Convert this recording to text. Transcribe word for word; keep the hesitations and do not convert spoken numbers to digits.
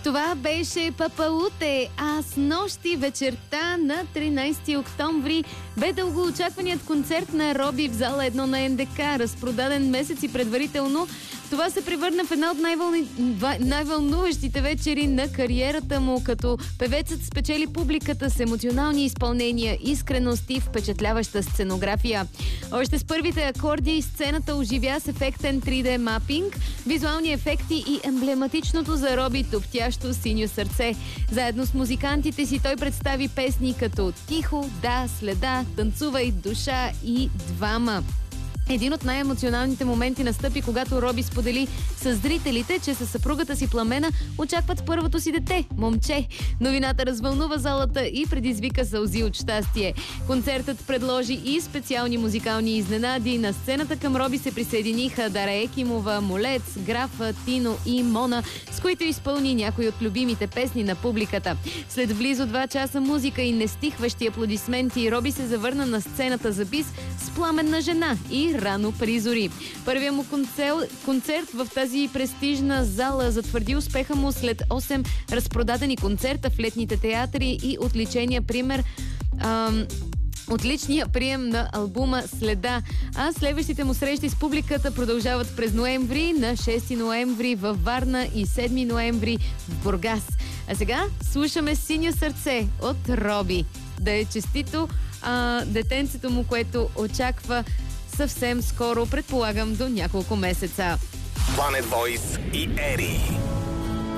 Това беше Папауте, а с нощи вечерта на тринайсети октомври бе дългоочакваният концерт на Роби в зала едно на ен де ка, разпродаден месеци предварително. Това се превърна в една от най-вълни... най-вълнуващите вечери на кариерата му, като певецът спечели публиката с емоционални изпълнения, искреност и впечатляваща сценография. Още с първите акорди сцената оживя с ефектен три де мапинг, визуални ефекти и емблематичното за Роби топтящо синьо сърце. Заедно с музикантите си той представи песни като "Тихо", "Да", "Следа", "Танцувай", "Душа" и "Двама". Един от най-емоционалните моменти настъпи, когато Роби сподели с зрителите, че със съпругата си Пламена очакват първото си дете – момче. Новината развълнува залата и предизвика сълзи от щастие. Концертът предложи и специални музикални изненади. На сцената към Роби се присъединиха Дара Екимова, Молец, Графа, Тино и Мона, с които изпълни някои от любимите песни на публиката. След близо два часа музика и нестихващи аплодисменти, Роби се завърна на сцената за бис с "Пламенна жена" и "Рано при зори". Първият му концерт в тази престижна зала затвърди успеха му след осем разпродадени концерта в летните театри и отличения пример ам, отличния прием на албума "Следа", а следващите му срещи с публиката продължават през ноември, на шести ноември във Варна и седми ноември в Бургас. А сега слушаме "Синьо сърце" от Роби. Да е честито а, детенцето му, което очаква съвсем скоро, предполагам до няколко месеца. Planet Voice и Ери.